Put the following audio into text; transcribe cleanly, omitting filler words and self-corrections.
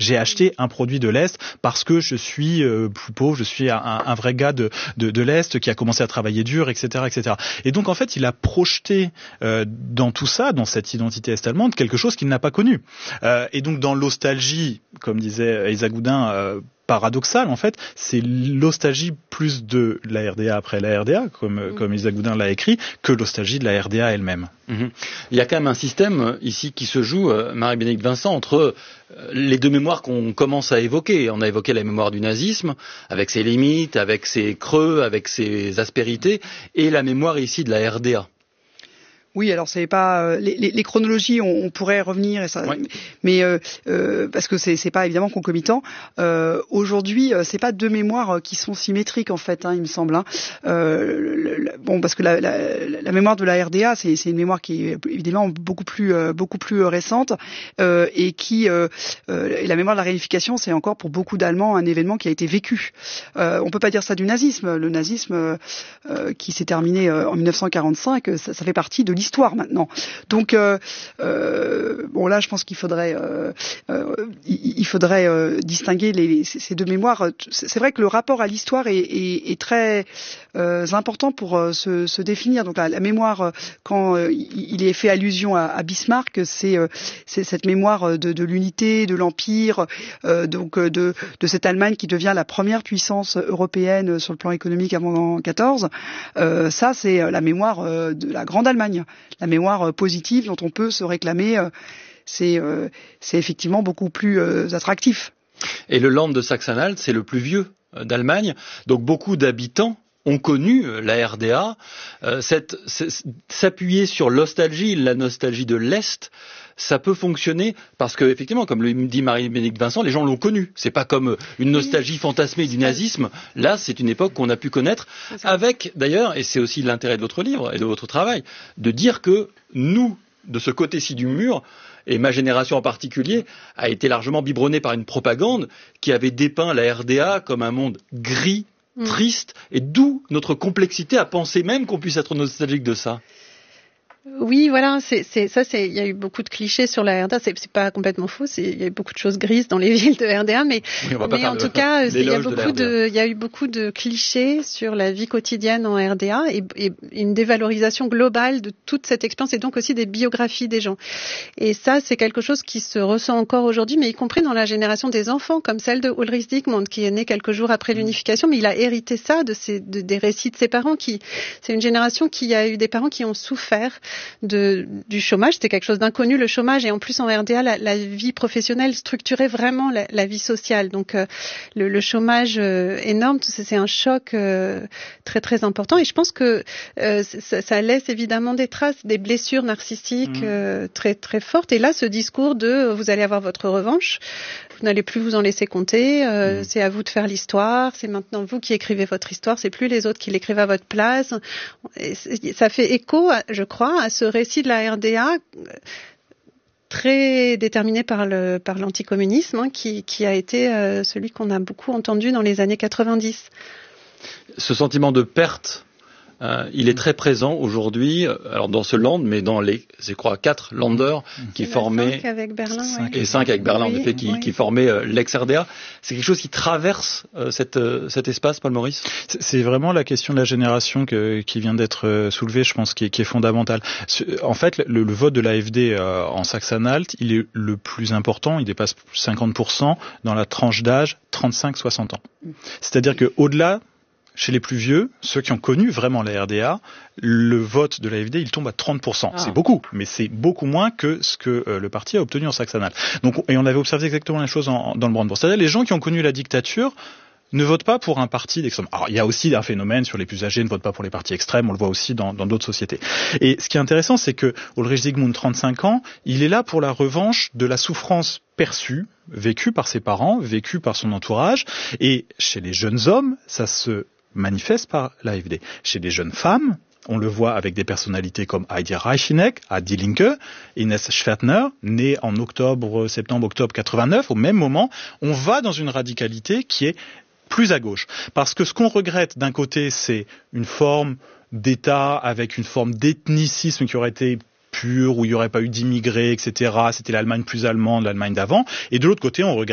J'ai acheté un produit de l'Est parce que je suis plus pauvre, je suis un vrai gars de l'Est qui a commencé à travailler dur, etc., etc. Et donc en fait, il a projeté dans tout ça, dans cette identité est-allemande, quelque chose qu'il n'a pas connu. Et donc dans l'ostalgie, comme disait Elsa Goudin, paradoxal en fait, c'est l'ostalgie plus de la RDA après la RDA, comme Elsa Goudin l'a écrit, que l'ostalgie de la RDA elle-même. Il y a quand même un système ici qui se joue, Marie-Bénédicte Vincent, entre les deux mémoires qu'on commence à évoquer. On a évoqué la mémoire du nazisme, avec ses limites, avec ses creux, avec ses aspérités, et la mémoire ici de la RDA. Oui, alors c'est pas les chronologies, on pourrait revenir, et ça, ouais. mais parce que c'est pas évidemment concomitant. Aujourd'hui, c'est pas deux mémoires qui sont symétriques en fait, il me semble. Bon, parce que la mémoire de la RDA, c'est une mémoire qui est évidemment beaucoup plus récente et qui et la mémoire de la réunification, c'est encore pour beaucoup d'Allemands un événement qui a été vécu. On peut pas dire ça du nazisme. Le nazisme qui s'est terminé en 1945, ça fait partie de l'histoire maintenant. Donc bon là, je pense qu'il faudrait distinguer ces deux mémoires. C'est vrai que le rapport à l'histoire est très important pour se définir. Donc la mémoire, quand il est fait allusion à Bismarck, c'est cette mémoire de l'unité, de l'empire, donc de cette Allemagne qui devient la première puissance européenne sur le plan économique avant 14. Ça, c'est la mémoire de la grande Allemagne. La mémoire positive dont on peut se réclamer, c'est effectivement beaucoup plus attractif. Et le Land de Saxe-Anhalt, c'est le plus vieux d'Allemagne, donc beaucoup d'habitants ont connu la RDA. S'appuyer sur la nostalgie de l'Est, ça peut fonctionner parce que, effectivement, comme le dit Marie-Bénédicte Vincent, les gens l'ont connu. C'est pas comme une nostalgie fantasmée du nazisme. Là, c'est une époque qu'on a pu connaître avec, d'ailleurs, et c'est aussi l'intérêt de votre livre et de votre travail, de dire que nous, de ce côté-ci du mur, et ma génération en particulier, a été largement biberonnée par une propagande qui avait dépeint la RDA comme un monde gris, triste, et d'où notre complexité à penser même qu'on puisse être nostalgique de ça. Oui, voilà, il y a eu beaucoup de clichés sur la RDA, c'est pas complètement faux, il y a eu beaucoup de choses grises dans les villes de RDA, mais en tout cas, il y a eu beaucoup de clichés sur la vie quotidienne en RDA et une dévalorisation globale de toute cette expérience et donc aussi des biographies des gens. Et ça, c'est quelque chose qui se ressent encore aujourd'hui, mais y compris dans la génération des enfants, comme celle de Ulrich Diekmann, qui est né quelques jours après l'unification, mais il a hérité ça des récits de ses parents c'est une génération qui a eu des parents qui ont souffert du chômage. C'était quelque chose d'inconnu, le chômage, et en plus en RDA, la vie professionnelle structurait vraiment la vie sociale. Donc le chômage énorme, c'est un choc très très important, et je pense que ça laisse évidemment des traces, des blessures narcissiques très très fortes. Et là, ce discours de vous allez avoir votre revanche, vous n'allez plus vous en laisser compter, c'est à vous de faire l'histoire, c'est maintenant vous qui écrivez votre histoire, c'est plus les autres qui l'écrivent à votre place. Et ça fait écho, je crois, à ce récit de la RDA très déterminé par l'anticommunisme, qui a été celui qu'on a beaucoup entendu dans les années 90. Ce sentiment de perte, il est très présent aujourd'hui, alors dans ce land, mais dans les, je crois, 4 landers qui formaient... 5 avec Berlin, et 5 avec Berlin, en effet, qui formaient l'ex-RDA. C'est quelque chose qui traverse cet espace, Paul Maurice ? C'est vraiment la question de la génération qui vient d'être soulevée, je pense, qui est fondamentale. En fait, le vote de l'AfD en Saxe-Anhalt, il est le plus important, il dépasse 50% dans la tranche d'âge 35-60 ans. C'est-à-dire qu'au-delà, chez les plus vieux, ceux qui ont connu vraiment la RDA, le vote de l'AfD, il tombe à 30%. C'est beaucoup, mais c'est beaucoup moins que ce que le parti a obtenu en Saxe-Anhalt. Donc, et on avait observé exactement la même chose dans le Brandebourg. C'est-à-dire les gens qui ont connu la dictature ne votent pas pour un parti d'extrême. Alors, il y a aussi un phénomène sur les plus âgés, ne votent pas pour les partis extrêmes, on le voit aussi dans d'autres sociétés. Et ce qui est intéressant, c'est que Ulrich Diekmann, 35 ans, il est là pour la revanche de la souffrance perçue, vécue par ses parents, vécue par son entourage, et chez les jeunes hommes, ça se manifeste par l'AfD. Chez les jeunes femmes, on le voit avec des personnalités comme Heidi Reicheneck, à Die Linke, Ines Schwertner, née en septembre-octobre 89, au même moment, on va dans une radicalité qui est plus à gauche. Parce que ce qu'on regrette d'un côté, c'est une forme d'État avec une forme d'ethnicisme qui aurait été pure, où il n'y aurait pas eu d'immigrés, etc. C'était l'Allemagne plus allemande, l'Allemagne d'avant. Et de l'autre côté, on regrette